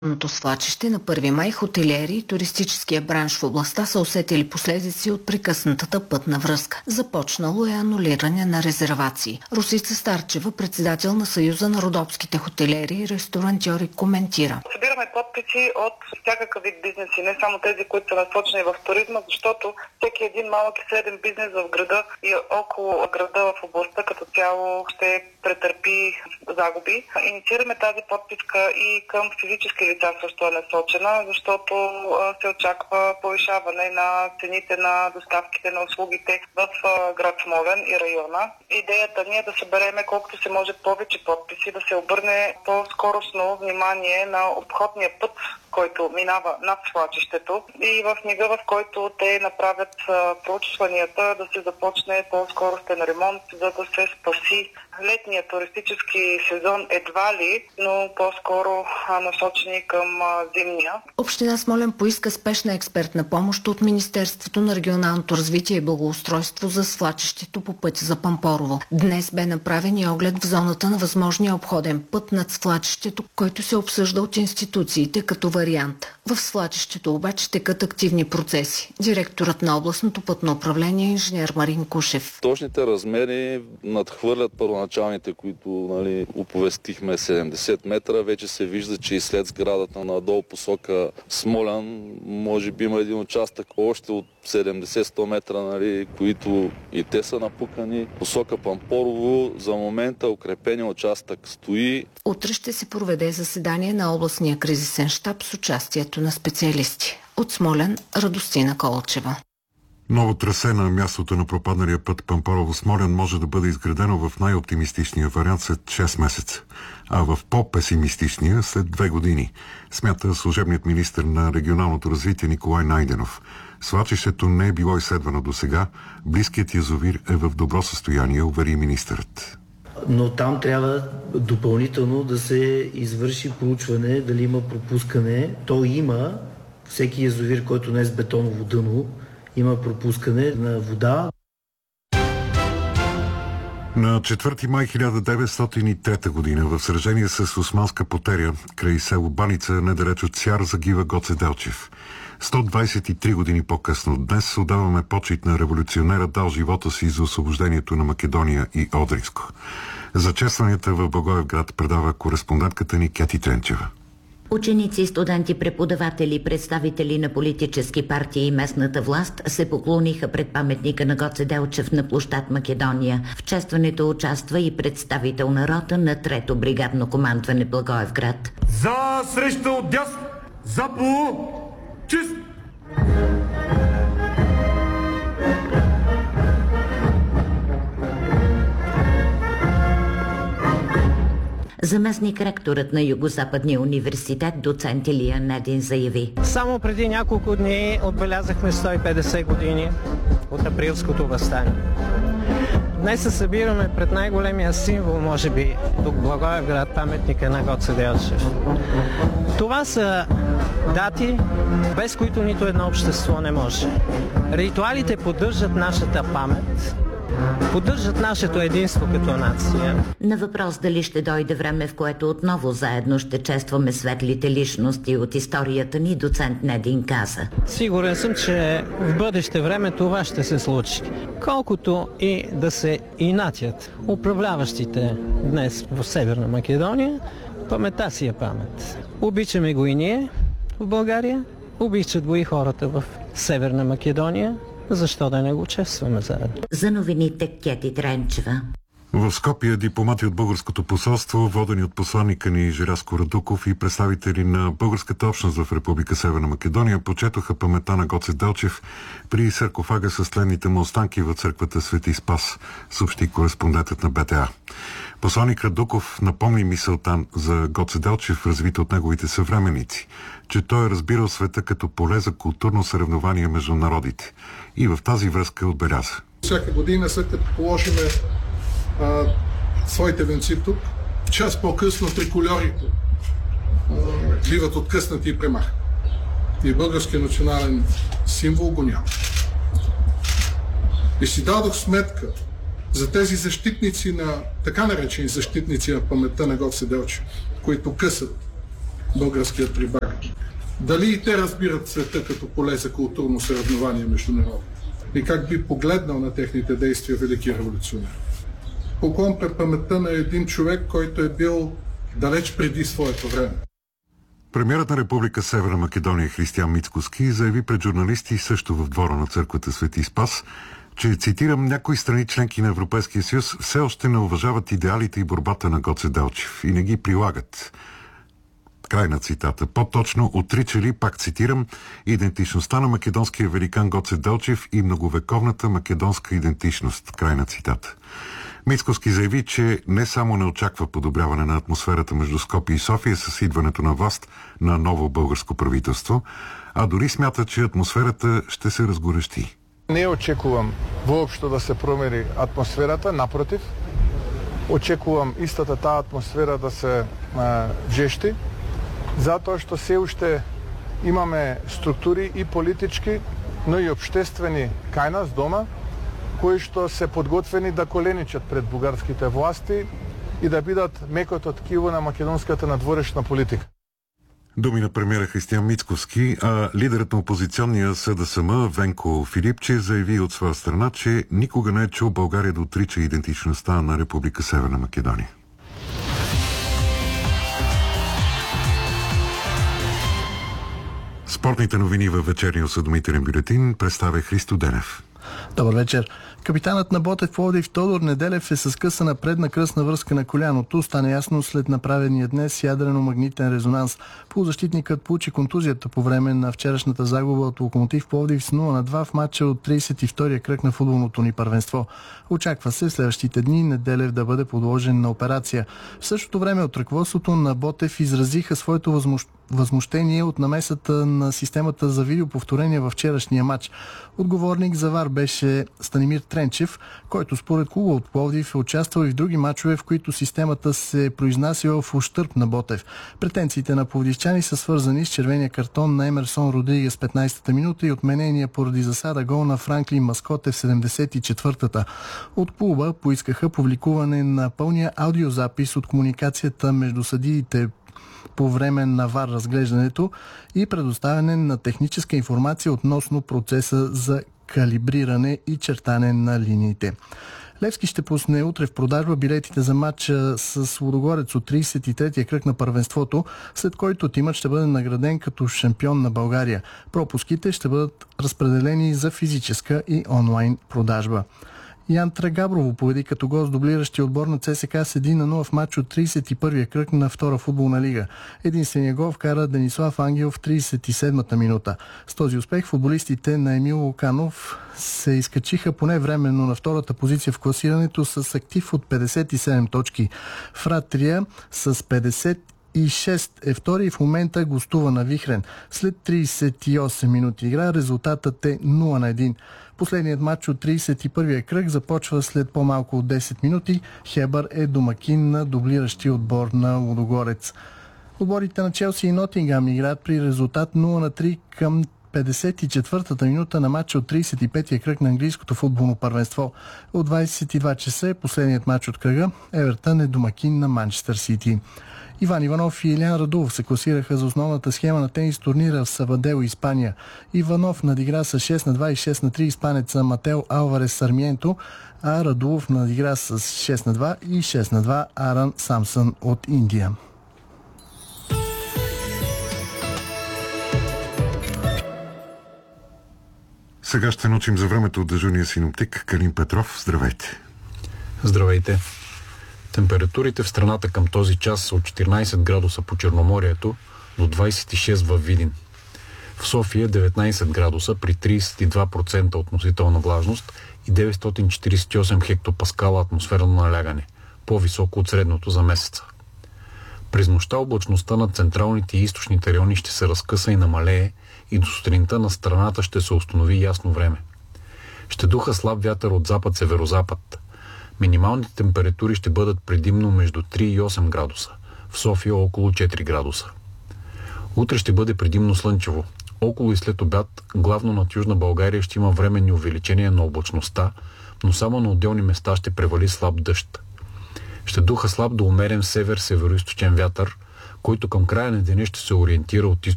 Свлачище на 1 май хотелиери и туристическия бранш в областта са усетили последици от прекъснатата пътна връзка. Започнало е анулиране на резервации. Росица Старчева, председател на Съюза на родопските хотелиери и ресторантьори, коментира. Събираме подписи от всякакъв вид бизнеси, не само тези, които са насочени в туризма, защото всеки един малък и среден бизнес в града и около града в областта като цяло ще претърпи загуби. Инициираме тази подписка и към физически лица също е насочена, защото се очаква повишаване на цените на доставките на услугите в град Смолян и района. Идеята ни е да събереме колкото се може повече подписи, да се обърне по-скоростно внимание на обходния път, който минава над свлачището, и в мига, в който те направят проучванията, да се започне по-скоростен ремонт, за да се спаси летния туристически сезон едва ли, но по-скоро насочени към зимния. Община Смолян поиска спешна експертна помощ от Министерството на регионалното развитие и благоустройство за свлачището по пътя за Пампорово. Днес бе направен и оглед в зоната на възможния обходен път над свлачището, който се обсъжда от институциите като вариант. В свлачището обаче текат активни процеси. Директорът на областното пътно управление инженер Марин Кушев. Точните размери надхвърлят първоначалните, които оповестихме 70 метра. Вече се вижда, че и след сградата надолу посока Смолян, може би има един участък още от 70-100 метра, които и те са напукани. Посока Пампорово за момента укрепения участък стои. Утре ще се проведе заседание на областния кризисен щаб с участието на специалисти. От Смолян, Радостина Колчева. Ново трасе на мястото на пропадналия път Пампорово-Смолян може да бъде изградено в най-оптимистичния вариант след 6 месеца, а в по-песимистичния след 2 години, смята служебният министър на регионалното развитие Николай Найденов. Свлачището не е било изследвано досега, близкият язовир е в добро състояние, увери министърът. Но там трябва допълнително да се извърши проучване, дали има пропускане. То има, всеки язовир, който не е с бетоново дъно, има пропускане на вода. На 4 май 1903 година в сражение с османска потеря край село Баница, недалеч от Сяр, загива Гоце Делчев. 123 години по-късно днес отдаваме почит на революционера, дал живота си за освобождението на Македония и Одринско. За честванията в Благоевград предава кореспондентката ни Кети Тренчева. Ученици, студенти, преподаватели, представители на политически партии и местната власт се поклониха пред паметника на Гоце Делчев на площад Македония. В честването участва и представител на рота на 3-то бригадно командване Благоевград. За среща от дясно! За по чист! Заместник ректорът на Югозападния университет доцент Илия Недин заяви. Само преди няколко дни отбелязахме 150 години от априлското въстание. Днес се събираме пред най-големия символ, може би, тук в Благоевград, паметника на Гоце Делчев. Това са дати, без които нито едно общество не може. Ритуалите поддържат нашата памет, поддържат нашето единство като нация. На въпрос дали ще дойде време, в което отново заедно ще честваме светлите личности от историята ни, доцент Недин каза. Сигурен съм, че в бъдеще време това ще се случи. Колкото и да се инатят управляващите днес в Северна Македония, паметта си е памет. Обичаме го и ние в България, обичат го и хората в Северна Македония. Защо да не го честваме заедно? За новините Кети Тренчева. В Скопие дипломати от българското посолство, водени от посланника ни Желязко Радуков и представители на българската общност в Република Северна Македония, почетоха паметта на Гоце Делчев при саркофага с тленните му останки в църквата Свети Спас, съобщи кореспондентът на БТА. Посланник Радуков напомни мисълта за Гоце Делчев, развита от неговите съвременници, че той е разбирал света като поле за културно съревнование между народите. И в тази връзка отбеляза. Всяка година, след като положиме своите венци тук, час по-късно трикольорите биват откъснати и премахнати. И българският национален символ го няма. И си дадох сметка за тези защитници на, така наречени защитници на паметта на Гоце Делчев, които късат, българският рибак. Дали и те разбират света като поле за културно съревнование между народи? И как би погледнал на техните действия велики революционер? Поклон пред паметта на един човек, който е бил далеч преди своето време. Премиерът на Република Северна Македония Християн Мицкоски заяви пред журналисти също в двора на църквата Свети Спас, че, цитирам, някои страни членки на Европейския съюз все още не уважават идеалите и борбата на Гоце Делчев и не ги прилагат. Край на цитата. По-точно отричали, пак цитирам, идентичността на македонския великан Гоце Делчев и многовековната македонска идентичност. Край на цитата. Мицкоски заяви, че не само не очаква подобряване на атмосферата между Скопие и София с идването на власт на ново българско правителство, а дори смята, че атмосферата ще се разгорещи. Не очекувам въобще да се промери атмосферата, напротив. Очекувам истата таа атмосфера да се жешти, затоа што се уште имаме структури и политички, но и обществени кај нас дома, кои што се подготвени да коленичат пред бугарските власти и да бидат мекото ткиво на македонската надворешна политика. Думи на премиера Християн Мицкоски, а лидерът на опозиционния СДСМ Венко Филипче заяви от своя страна, че никога не е чул България да отрича идентичността на Република Северна Македония. Спортните новини във вечерния осведомителен бюлетин представя Христо Денев. Добър вечер. Капитанът на Ботев Пловдив Тодор Неделев е с късана предна кръстна връзка на коляното. Стана ясно след направения днес ядрено-магнитен резонанс. Полузащитникът получи контузията по време на вчерашната загуба от Локомотив Пловдив с 0-2 в матча от 32-я кръг на футболното ни първенство. Очаква се в следващите дни Неделев да бъде подложен на операция. В същото време от ръководството на Ботев изразиха своето възмущение от намесата на системата за видеоповторение във вчерашния матч. Отговорник за ВАР беше Станимир Тренчев, който според клуба от Пловдив е участвал и в други мачове, в които системата се е произнасяла в ущърб на Ботев. Претенциите на пловдивчани са свързани с червения картон на Емерсон Родригес в 15-та минута и отменения поради засада гол на Франклин Маскоте в 74-та. От клуба поискаха публикуване на пълния аудиозапис от комуникацията между съдиите по време на ВАР разглеждането и предоставяне на техническа информация относно процеса за калибриране и чертане на линиите. Левски ще пусне утре в продажба билетите за матча с Лудогорец от 33-я кръг на първенството, след който тимът ще бъде награден като шампион на България. Пропуските ще бъдат разпределени за физическа и онлайн продажба. Ян Трегаброво победи като гост дублиращия отбор на ЦСКА с 1-0 в матч от 31-я кръг на втора футболна лига. Единственият гол вкара Денислав Ангел в 37-та минута. С този успех футболистите на Емил Луканов се изкачиха поне временно на втората позиция в класирането с актив от 57 точки. Фратрия с 56 е втори и в момента гостува на Вихрен. След 38 минути игра резултатът е 0-1. Последният матч от 31-я кръг започва след по-малко от 10 минути. Хебър е домакин на дублиращия отбор на Лудогорец. Отборите на Челси и Нотингам играят при резултат 0-3 към 54-та минута на матча от 35-я кръг на английското футболно първенство. От 22 часа е последният матч от кръга. Евертън е домакин на Манчестър Сити. Иван Иванов и Илян Радулов се класираха за основната схема на тенис турнира в Сабадел, Испания. Иванов надигра с 6-2 и 6-3 испанеца Матео Алварес Сармиенто, а Радулов надигра с 6-2 и 6-2 Аран Самсън от Индия. Сега ще научим за времето от дежурния синоптик Калин Петров. Здравейте! Здравейте! Температурите в страната към този час са от 14 градуса по Черноморието до 26 във Видин. В София 19 градуса при 32% относителна влажност и 948 хектопаскала атмосферно налягане, по-високо от средното за месеца. През нощта облачността над централните и източните райони ще се разкъса и намалее и до сутринта на страната ще се установи ясно време. Ще духа слаб вятър от запад-северозапад. Минималните температури ще бъдат предимно между 3 и 8 градуса, в София около 4 градуса. Утре ще бъде предимно слънчево. Около и след обяд, главно над Южна България ще има временни увеличения на облачността, но само на отделни места ще превали слаб дъжд. Ще духа слаб до умерен север-североизточен вятър, който към края на деня ще се ориентира от